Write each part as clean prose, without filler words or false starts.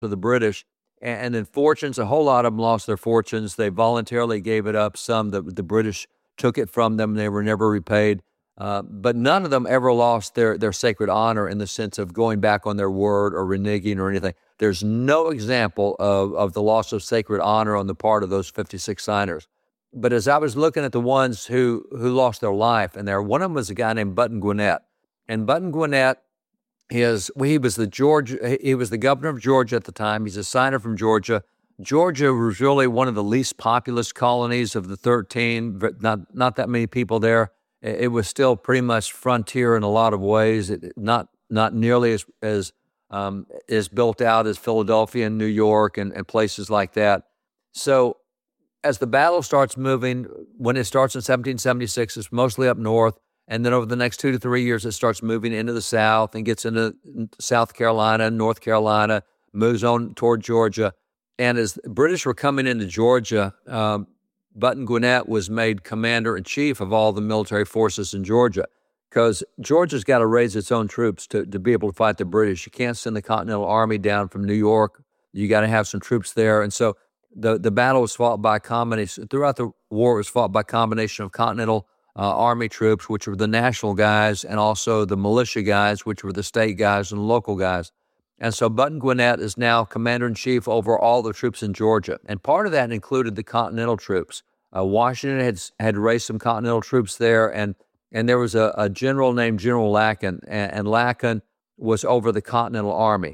for the British. And then fortunes, a whole lot of them lost their fortunes. They voluntarily gave it up. Some, the British took it from them. They were never repaid. But none of them ever lost their sacred honor in the sense of going back on their word or reneging or anything. There's no example of the loss of sacred honor on the part of those 56 signers. But as I was looking at the ones who lost their life, and one of them was a guy named Button Gwinnett. And Button Gwinnett, he was the governor of Georgia at the time. He's a signer from Georgia. Georgia was really one of the least populous colonies of the 13. Not that many people there. It was still pretty much frontier in a lot of ways. Not nearly as built out as Philadelphia and New York and places like that. So as the battle starts moving, when it starts in 1776, it's mostly up north. And then over the next 2 to 3 years, it starts moving into the South and gets into South Carolina, North Carolina, moves on toward Georgia. And as the British were coming into Georgia, Button Gwinnett was made commander-in-chief of all the military forces in Georgia, because Georgia's got to raise its own troops to be able to fight the British. You can't send the Continental Army down from New York. You got to have some troops there. And so the battle was fought by a combination. Throughout the war, it was fought by a combination of Continental Army troops, which were the national guys, and also the militia guys, which were the state guys and local guys. And so Button Gwinnett is now commander-in-chief over all the troops in Georgia. And part of that included the Continental troops. Washington had raised some Continental troops there, and there was a general named General Lacken, and Lacken was over the Continental Army.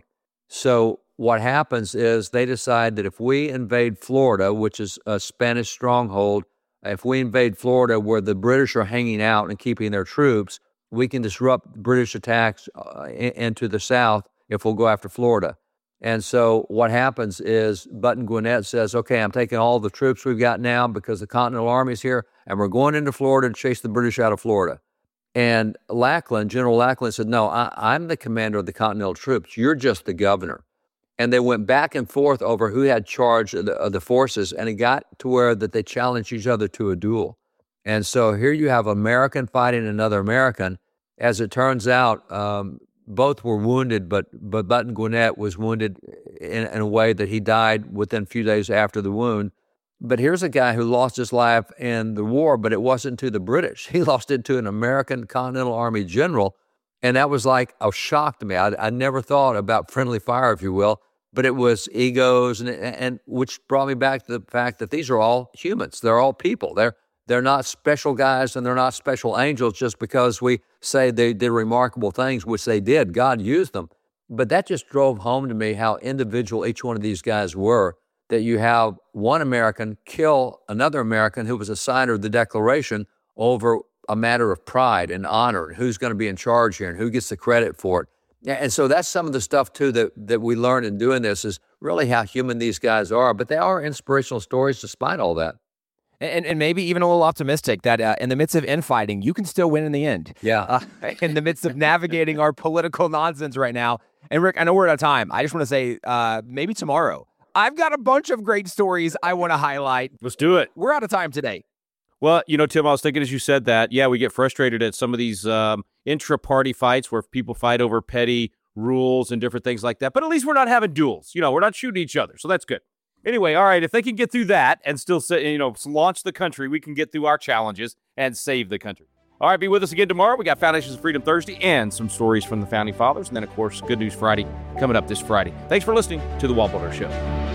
So what happens is they decide that if we invade Florida, which is a Spanish stronghold, if we invade Florida where the British are hanging out and keeping their troops, we can disrupt British attacks into the South if we'll go after Florida. And so what happens is Button Gwinnett says, okay, I'm taking all the troops we've got now because the Continental Army's here, and we're going into Florida to chase the British out of Florida. And General Lackland said, no, I'm the commander of the Continental troops. You're just the governor. And they went back and forth over who had charge of the forces, and it got to where that they challenged each other to a duel. And so here you have American fighting another American. As it turns out, both were wounded, but Button Gwinnett was wounded in a way that he died within a few days after the wound. But here's a guy who lost his life in the war, but it wasn't to the British. He lost it to an American Continental Army general, and that was like a shock to me. I never thought about friendly fire, if you will, but it was egos, and which brought me back to the fact that these are all humans. They're all people. They're not special guys, and they're not special angels just because we say they did remarkable things, which they did. God used them. But that just drove home to me how individual each one of these guys were, that you have one American kill another American who was a signer of the Declaration over a matter of pride and honor, and who's going to be in charge here and who gets the credit for it. And so that's some of the stuff, too, that we learned in doing this, is really how human these guys are. But they are inspirational stories despite all that. And maybe even a little optimistic that in the midst of infighting, you can still win in the end. Yeah. In the midst of navigating our political nonsense right now. And Rick, I know we're out of time. I just want to say maybe tomorrow, I've got a bunch of great stories I want to highlight. Let's do it. We're out of time today. Well, Tim, I was thinking as you said that, we get frustrated at some of these intra-party fights where people fight over petty rules and different things like that. But at least we're not having duels. We're not shooting each other. So that's good. Anyway, all right, if they can get through that and still launch the country, we can get through our challenges and save the country. All right, be with us again tomorrow. We got Foundations of Freedom Thursday and some stories from the Founding Fathers. And then, of course, Good News Friday coming up this Friday. Thanks for listening to The Walt Butler Show.